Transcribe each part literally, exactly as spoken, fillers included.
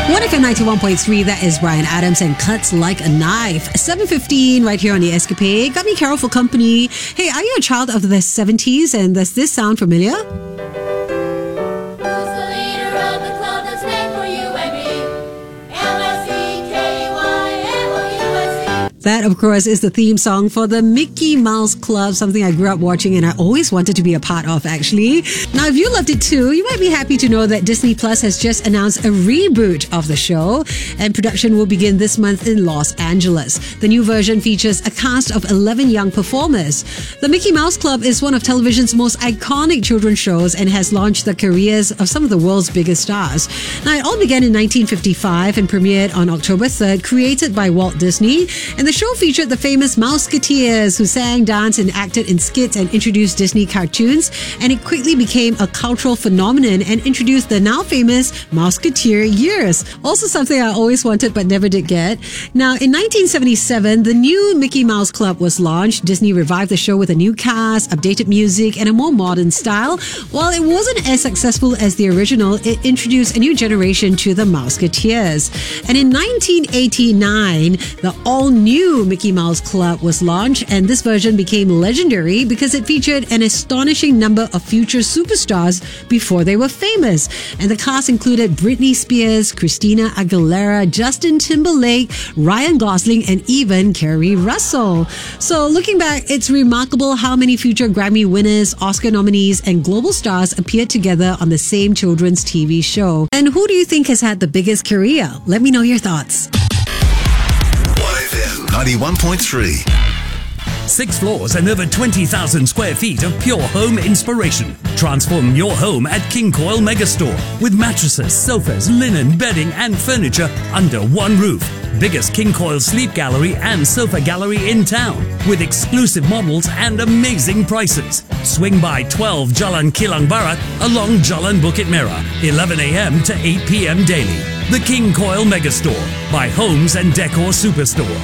one F M ninety-one point three, that is Brian Adams and Cuts Like a Knife. seven fifteen right here on The Escapade. Got me Carol for company. Hey, are you a child of the seventies and does this sound familiar? That, of course, is the theme song for the Mickey Mouse Club, something I grew up watching and I always wanted to be a part of, actually. Now, if you loved it too, you might be happy to know that Disney Plus has just announced a reboot of the show, and production will begin this month in Los Angeles. The new version features a cast of eleven young performers. The Mickey Mouse Club is one of television's most iconic children's shows and has launched the careers of some of the world's biggest stars. Now, it all began in nineteen fifty-five and premiered on October third, created by Walt Disney, and the show featured the famous Mouseketeers, who sang, danced, and acted in skits and introduced Disney cartoons, and it quickly became a cultural phenomenon and introduced the now famous Mouseketeer years. Also something I always wanted but never did get. Now, in nineteen seventy-seven, the new Mickey Mouse Club was launched. Disney revived the show with a new cast, updated music, and a more modern style. While it wasn't as successful as the original, it introduced a new generation to the Mouseketeers. And in nineteen eighty-nine, the all-new Mickey Mouse Club was launched, and this version became legendary because it featured an astonishing number of future superstars before they were famous. And the cast included Britney Spears, Christina Aguilera, Justin Timberlake, Ryan Gosling, and even Kerry Russell. So looking back, it's remarkable how many future Grammy winners, Oscar nominees, and global stars appeared together on the same children's T V show. And who do you think has had the biggest career? Let me know your thoughts. ninety-one point three. Six floors and over twenty thousand square feet of pure home inspiration. Transform your home at King Coil Megastore with mattresses, sofas, linen, bedding and furniture under one roof. Biggest King Coil sleep gallery and sofa gallery in town with exclusive models and amazing prices. Swing by twelve Jalan Kilang Barat along Jalan Bukit Merah, eleven a.m. to eight p.m. daily. The King Coil Megastore by Homes and Decor Superstore.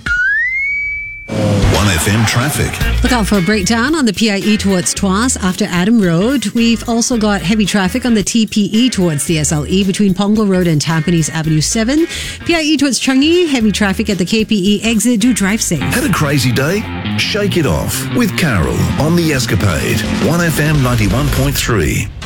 one F M traffic. Look out for a breakdown on the P I E towards Tuas after Adam Road. We've also got heavy traffic on the T P E towards the S L E between Punggol Road and Tampines Avenue seven. P I E towards Changi, heavy traffic at the K P E exit. Do drive safe. Had a crazy day? Shake it off with Carol on The Escapade. one F M ninety-one point three.